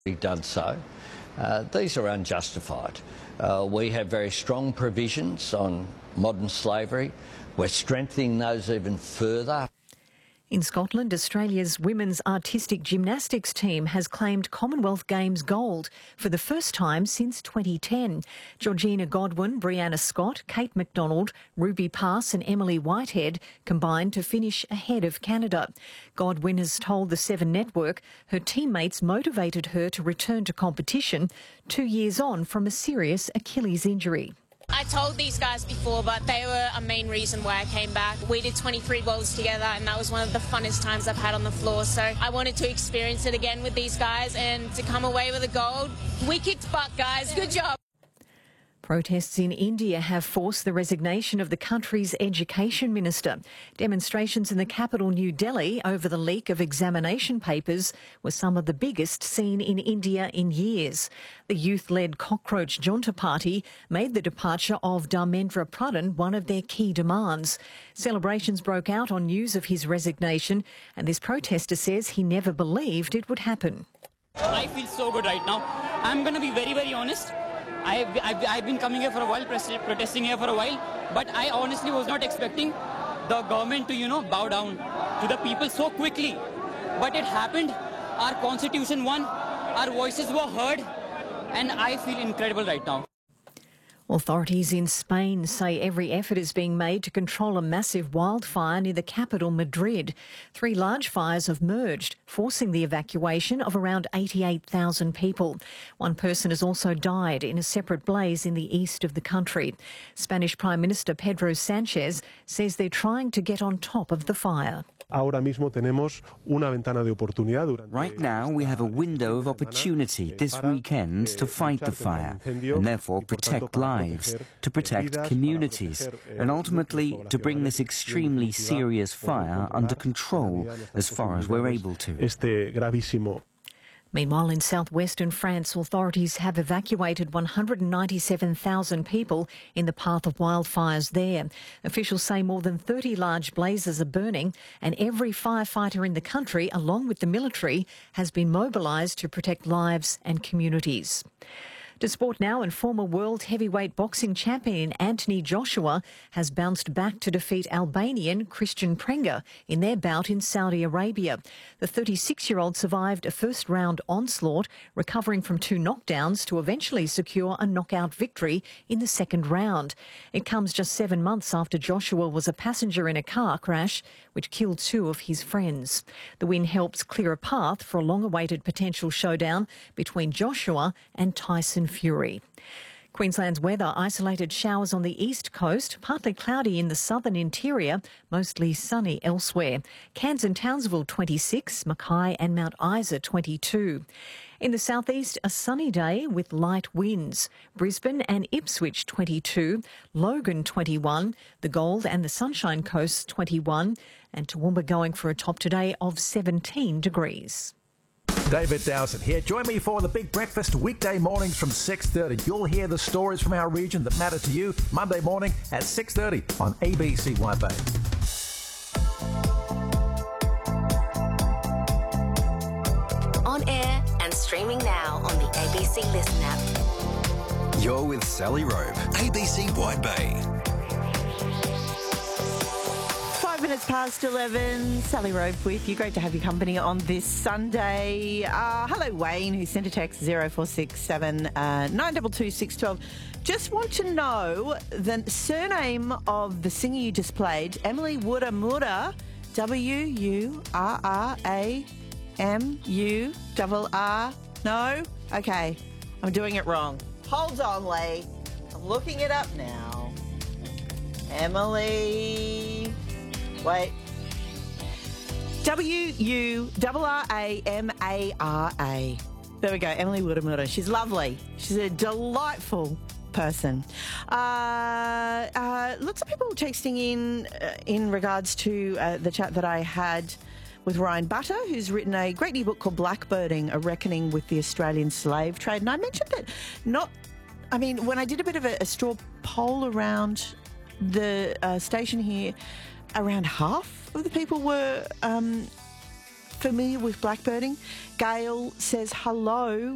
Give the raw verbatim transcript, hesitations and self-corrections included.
done so. Uh, these are unjustified. Uh, we have very strong provisions on modern slavery. We're strengthening those even further. In Scotland, Australia's women's artistic gymnastics team has claimed Commonwealth Games gold for the first time since twenty ten. Georgina Godwin, Brianna Scott, Kate McDonald, Ruby Pass and Emily Whitehead combined to finish ahead of Canada. Godwin has told the Seven Network her teammates motivated her to return to competition two years on from a serious Achilles injury. I told these guys before, but they were a main reason why I came back. We did twenty-three bowls together, and that was one of the funnest times I've had on the floor. So I wanted to experience it again with these guys and to come away with a gold. We kicked butt, guys. Good job. Protests in India have forced the resignation of the country's education minister. Demonstrations in the capital, New Delhi, over the leak of examination papers were some of the biggest seen in India in years. The youth-led Cockroach Junta Party made the departure of Dharmendra Pradhan one of their key demands. Celebrations broke out on news of his resignation, and this protester says he never believed it would happen. I feel so good right now. I'm going to be very, very honest. I've, I've, I've been coming here for a while, protesting here for a while, but I honestly was not expecting the government to, you know, bow down to the people so quickly. But it happened. Our constitution won, our voices were heard, and I feel incredible right now. Authorities in Spain say every effort is being made to control a massive wildfire near the capital, Madrid. Three large fires have merged, forcing the evacuation of around eighty-eight thousand people. One person has also died in a separate blaze in the east of the country. Spanish Prime Minister Pedro Sanchez says they're trying to get on top of the fire. Ahora mismo tenemos una ventana de oportunidad durante Right now we have a window of opportunity this weekend to fight the fire and therefore protect lives, to protect communities and ultimately to bring this extremely serious fire under control as far as we're able to. Este gravísimo. Meanwhile, in southwestern France, authorities have evacuated one hundred ninety-seven thousand people in the path of wildfires there. Officials say more than thirty large blazes are burning, and every firefighter in the country, along with the military, has been mobilised to protect lives and communities. To sport now, and former world heavyweight boxing champion Anthony Joshua has bounced back to defeat Albanian Christian Prenga in their bout in Saudi Arabia. The thirty-six-year-old survived a first-round onslaught, recovering from two knockdowns to eventually secure a knockout victory in the second round. It comes just seven months after Joshua was a passenger in a car crash which killed two of his friends. The win helps clear a path for a long-awaited potential showdown between Joshua and Tyson Fury. Queensland's weather: isolated showers on the east coast, partly cloudy in the southern interior, mostly sunny elsewhere. Cairns and Townsville twenty-six, Mackay and Mount Isa twenty-two. In the southeast, a sunny day with light winds. Brisbane and Ipswich twenty-two, Logan twenty-one, the Gold and the Sunshine Coast twenty-one, and Toowoomba going for a top today of seventeen degrees. David Dowson here. Join me for the Big Breakfast weekday mornings from six thirty. You'll hear the stories from our region that matter to you Monday morning at six thirty on A B C White Bay. On air and streaming now on the A B C Listen app. You're with Sally Rowe, A B C White Bay. Minutes past eleven, Sally Rove with you. Great to have your company on this Sunday. Uh, hello, Wayne, who sent a text zero four six seven nine two two six one two. Just want to know the surname of the singer you just played, Emily Wurramura, W U R R A M U R R. No? Okay, I'm doing it wrong. Hold on, Lee. I'm looking it up now. Emily... Wait. W U R R A M A R A. There we go, Emily Wurramura. She's lovely. She's a delightful person. Uh, uh, lots of people texting in uh, in regards to uh, the chat that I had with Ryan Butter, who's written a great new book called Blackbirding, A Reckoning with the Australian Slave Trade. And I mentioned that not... I mean, when I did a bit of a, a straw poll around the uh, station here, around half of the people were um, familiar with blackbirding. Gail says hello.